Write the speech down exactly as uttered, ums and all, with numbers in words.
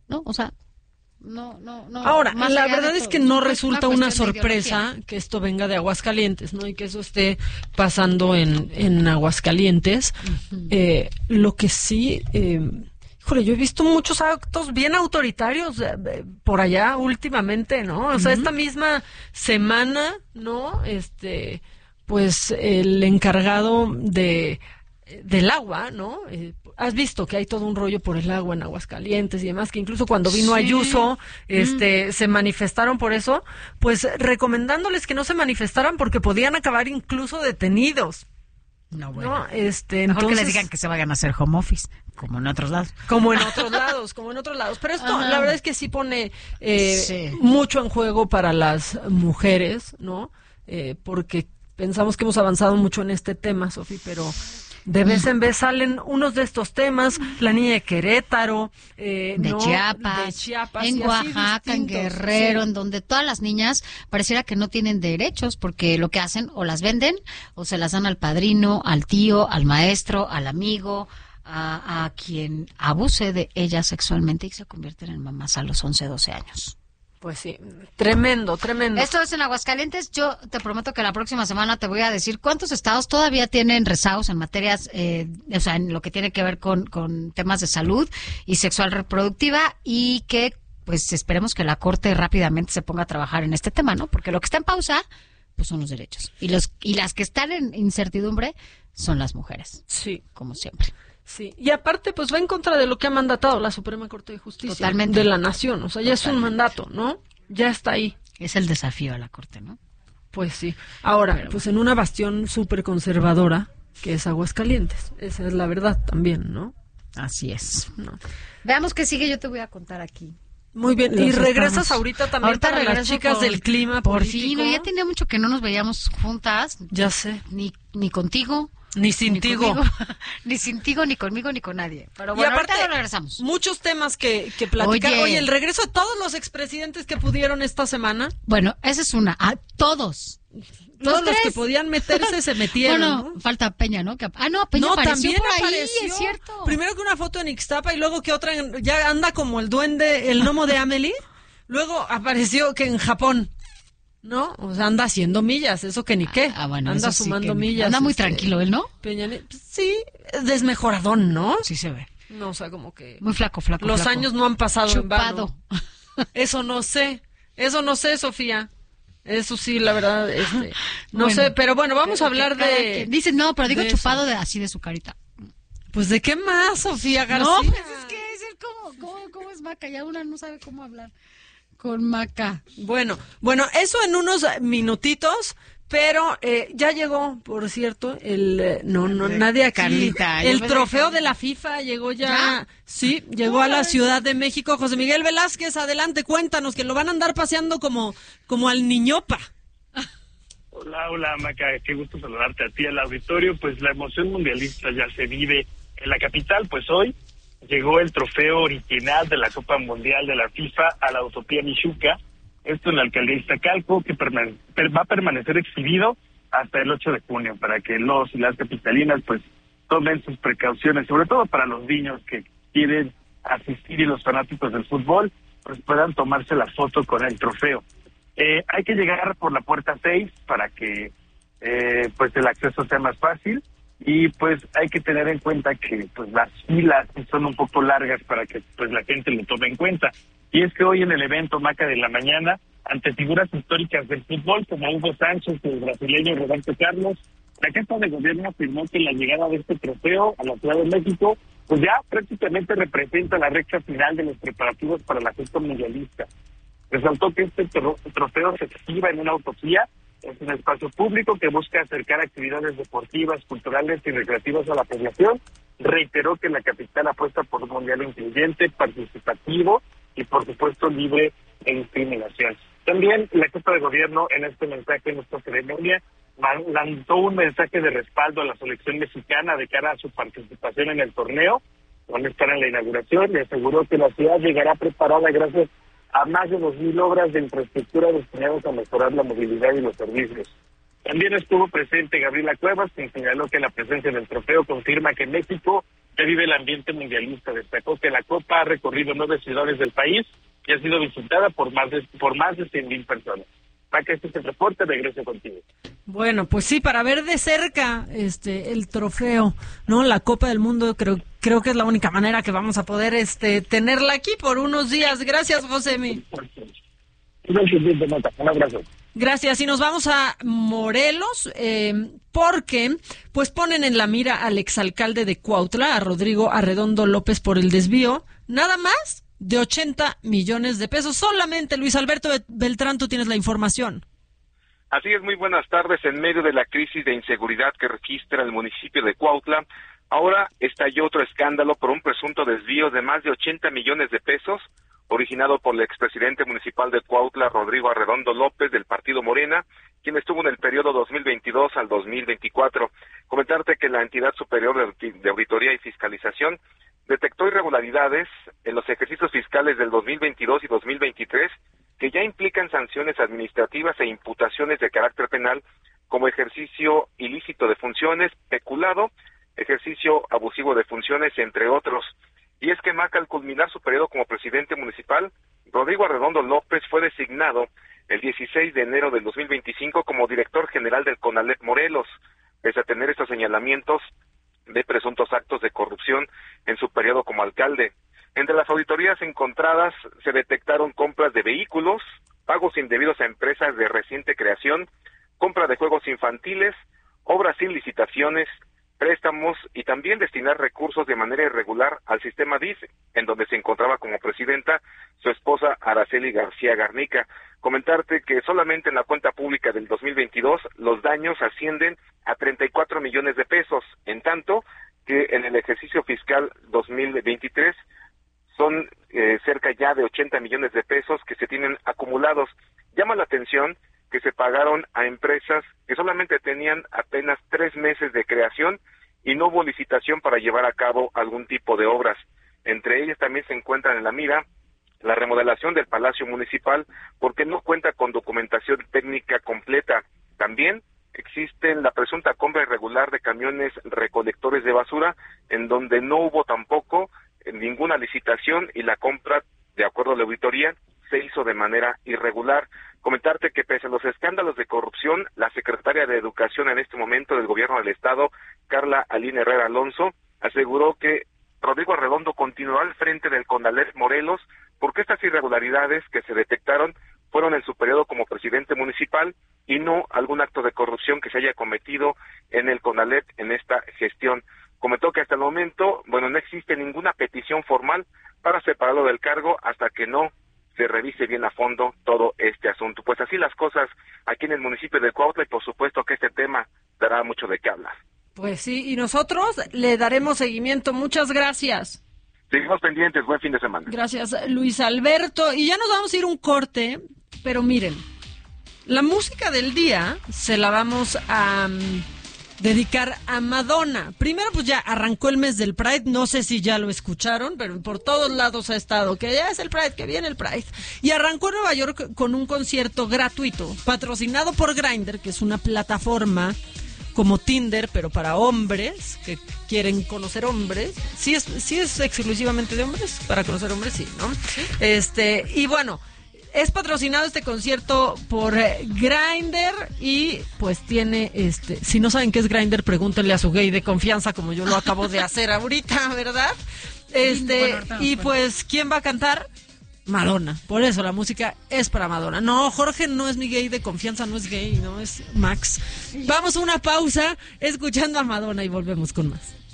¿no? O sea, no, no, no. Ahora, la verdad es todo, que no es resulta una una sorpresa que esto venga de Aguascalientes, ¿no? Y que eso esté pasando en, en Aguascalientes. Uh-huh. Eh, lo que sí, eh, híjole, yo he visto muchos actos bien autoritarios eh, por allá últimamente, ¿no? O uh-huh. sea, esta misma semana, ¿no? Este, pues el encargado de del agua, ¿no? Eh, has visto que hay todo un rollo por el agua en Aguascalientes y demás, que incluso cuando vino sí. Ayuso, este, mm. se manifestaron por eso, pues recomendándoles que no se manifestaran porque podían acabar incluso detenidos. No, bueno. ¿No? Este, Mejor entonces, que les digan que se vayan a hacer home office, como en otros lados. Como en otros lados, como en otros lados. Pero esto, Ajá. la verdad es que sí pone eh, sí. mucho en juego para las mujeres, ¿no? Eh, porque pensamos que hemos avanzado mucho en este tema, Sofi, pero de vez en vez salen unos de estos temas, la niña de Querétaro, eh, de, ¿no? Chiapas, de Chiapas, en Oaxaca, en Guerrero, sí. en donde todas las niñas pareciera que no tienen derechos, porque lo que hacen o las venden o se las dan al padrino, al tío, al maestro, al amigo, a, a quien abuse de ellas sexualmente y se convierten en mamás a los once, doce años. Pues sí, tremendo, tremendo. Esto es en Aguascalientes. Yo te prometo que la próxima semana te voy a decir cuántos estados todavía tienen rezagos en materias, eh, o sea, en lo que tiene que ver con, con temas de salud y sexual reproductiva, y que pues esperemos que la Corte rápidamente se ponga a trabajar en este tema, ¿no? Porque lo que está en pausa pues son los derechos. Y los y las que están en incertidumbre son las mujeres. Sí, como siempre. Sí, y aparte, pues va en contra de lo que ha mandatado la Suprema Corte de Justicia Totalmente. de la Nación. O sea, ya Totalmente. Es un mandato, ¿no? Ya está ahí. Es el desafío a la Corte, ¿no? Pues sí. Ahora, Pero, pues en una bastión súper conservadora, que es Aguascalientes. Esa es la verdad también, ¿no? Así es. No. Veamos qué sigue, yo te voy a contar aquí. Muy bien, Los y regresas estamos. ahorita también ahorita para las chicas por, del clima por político. fin, ya tenía mucho que no nos veíamos juntas. Ya sé. Ni, ni contigo. Ni sin tigo. Ni sin tigo, ni conmigo, ni con nadie. Pero bueno, y aparte, ahorita regresamos. Muchos temas que, que platicar. Oye. Oye, el regreso de todos los expresidentes que pudieron esta semana. Bueno, esa es una. A todos. Todos los, los que podían meterse se metieron. Bueno, ¿no? falta Peña, ¿no? Que, ah, no, Peña no, apareció también por ahí, apareció. es cierto. Primero que una foto en Ixtapa y luego que otra en, ya anda como el duende, el gnomo de Amelie. Luego apareció que en Japón. ¿No? O sea, anda haciendo millas, eso que ni qué. Ah, bueno, anda sí sumando que, millas. Anda muy este, tranquilo él, ¿no? Peña, sí, desmejoradón, ¿no? Sí se ve. No, o sea, como que... Muy flaco, flaco, Los flaco. años no han pasado Chupado. en vano. Eso no sé, eso no sé, Sofía. Eso sí, la verdad, este, no bueno, sé, pero bueno, vamos a hablar de... Dice, no, pero digo de chupado eso. de así de su carita. Pues, ¿de qué más, Sofía García? No, pues es que es el cómo, cómo, cómo es Maca, ya una no sabe cómo hablar con Maca. Bueno, bueno, eso en unos minutitos, pero eh, ya llegó, por cierto, el eh, no, no, nadie aquí, Carlita, el trofeo de la FIFA llegó ya, ¿Ya? sí, llegó a la Ciudad de México. José Miguel Velázquez, adelante, cuéntanos, que lo van a andar paseando como, como al niñopa. Hola, hola, Maca, qué gusto saludarte a ti, al auditorio. Pues la emoción mundialista ya se vive en la capital, pues hoy llegó el trofeo original de la Copa Mundial de la FIFA a la Utopía Michuca, esto en la alcaldía de Iztacalco, que permane- per- va a permanecer exhibido hasta el ocho de junio, para que los y las capitalinas pues tomen sus precauciones, sobre todo para los niños que quieren asistir y los fanáticos del fútbol, pues puedan tomarse la foto con el trofeo. Eh, hay que llegar por la puerta seis para que eh, pues el acceso sea más fácil. Y pues hay que tener en cuenta que pues las filas son un poco largas para que pues la gente lo tome en cuenta. Y es que hoy en el evento Maca de la mañana, ante figuras históricas del fútbol como Hugo Sánchez y el brasileño Roberto Carlos, la jefa de gobierno afirmó que la llegada de este trofeo a la Ciudad de México pues ya prácticamente representa la recta final de los preparativos para la gesta mundialista. Resaltó que este tro- trofeo se exhiba en una utopía. Es un espacio público que busca acercar actividades deportivas, culturales y recreativas a la población. Reiteró que la capital apuesta por un mundial incluyente, participativo y, por supuesto, libre de discriminación. También la jefa de gobierno, en este mensaje, en esta ceremonia, lanzó un mensaje de respaldo a la selección mexicana de cara a su participación en el torneo, donde estará en la inauguración, y aseguró que la ciudad llegará preparada gracias a más de dos mil obras de infraestructura destinadas a mejorar la movilidad y los servicios. También estuvo presente Gabriela Cuevas, quien señaló que la presencia del trofeo confirma que México ya vive el ambiente mundialista. Destacó que la Copa ha recorrido nueve ciudades del país y ha sido visitada por más de, por más de cien mil personas. Maca, este es el reporte, regreso contigo. Bueno, pues sí, para ver de cerca este el trofeo, ¿no? La Copa del Mundo, creo creo que es la única manera que vamos a poder este tenerla aquí por unos días. Gracias, Josemi. Un abrazo. Gracias, y nos vamos a Morelos, eh, porque pues ponen en la mira al exalcalde de Cuautla, a Rodrigo Arredondo López, por el desvío, nada más de ochenta millones de pesos. Solamente, Luis Alberto Beltrán, tú tienes la información. Así es, muy buenas tardes. En medio de la crisis de inseguridad que registra el municipio de Cuautla, ahora estalló otro escándalo por un presunto desvío de más de ochenta millones de pesos, originado por el expresidente municipal de Cuautla, Rodrigo Arredondo López, del partido Morena, quien estuvo en el periodo dos mil veintidós al dos mil veinticuatro. Comentarte que la entidad superior de auditoría y fiscalización detectó irregularidades en los ejercicios fiscales del dos mil veintidós y dos mil veintitrés que ya implican sanciones administrativas e imputaciones de carácter penal, como ejercicio ilícito de funciones, peculado, ejercicio abusivo de funciones, entre otros. Y es que Maca, al culminar su periodo como presidente municipal, Rodrigo Arredondo López fue designado el dieciséis de enero del dos mil veinticinco como director general del CONALEP Morelos, pese a tener estos señalamientos de presuntos actos de corrupción en su periodo como alcalde. Entre las auditorías encontradas se detectaron compras de vehículos, pagos indebidos a empresas de reciente creación, compra de juegos infantiles, obras sin licitaciones, préstamos y también destinar recursos de manera irregular al sistema D I F, en donde se encontraba como presidenta su esposa Araceli García Garnica. Comentarte que solamente en la cuenta pública del dos mil veintidós los daños ascienden a treinta y cuatro millones de pesos, en tanto que en el ejercicio fiscal dos mil veintitrés son eh, cerca ya de ochenta millones de pesos que se tienen acumulados. Llama la atención que se pagaron a empresas que solamente tenían apenas tres meses de creación y no hubo licitación para llevar a cabo algún tipo de obras. Entre ellas también se encuentran en la mira la remodelación del Palacio Municipal, porque no cuenta con documentación técnica completa. También existe la presunta compra irregular de camiones recolectores de basura, en donde no hubo tampoco ninguna licitación y la compra, de acuerdo a la auditoría, se hizo de manera irregular. Comentarte que pese a los escándalos de corrupción, la secretaria de Educación en este momento del Gobierno del Estado, Carla Aline Herrera Alonso, aseguró que Rodrigo Arredondo continuará al frente del CONALEP Morelos porque estas irregularidades que se detectaron fueron en su periodo como presidente municipal y no algún acto de corrupción que se haya cometido en el CONALEP en esta gestión. Comentó que hasta el momento, bueno, no existe ninguna petición formal para separarlo del cargo hasta que no se revise bien a fondo todo este asunto. Pues así las cosas aquí en el municipio de Cuautla, y por supuesto que este tema dará mucho de qué hablar. Pues sí, y nosotros le daremos seguimiento. Muchas gracias. Seguimos pendientes, buen fin de semana. Gracias, Luis Alberto. Y ya nos vamos a ir un corte, pero miren, la música del día se la vamos a um, dedicar a Madonna. Primero, pues ya arrancó el mes del Pride, no sé si ya lo escucharon, pero por todos lados ha estado, que ya es el Pride, que viene el Pride. Y arrancó en Nueva York con un concierto gratuito, patrocinado por Grindr, que es una plataforma como Tinder, pero para hombres que quieren conocer hombres. Sí es, sí es exclusivamente de hombres, para conocer hombres, sí, ¿no? Este, y bueno, es patrocinado este concierto por eh, Grindr y pues tiene, este, si no saben qué es Grindr, pregúntenle a su gay de confianza, como yo lo acabo de hacer ahorita, ¿verdad? Este, bueno, y pues, ¿quién va a cantar? Madonna. Por eso la música es para Madonna. No, Jorge no es mi gay de confianza, no es gay, no es Max. Vamos a una pausa escuchando a Madonna y volvemos con más.